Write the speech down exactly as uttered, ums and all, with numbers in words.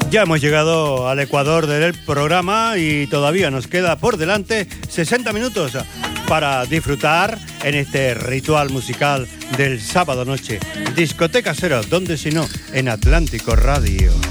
Ya hemos llegado al ecuador del programa y todavía nos queda por delante sesenta minutos para disfrutar en este ritual musical del sábado noche. Discoteca Cero, ¿dónde si no? En Atlántico Radio.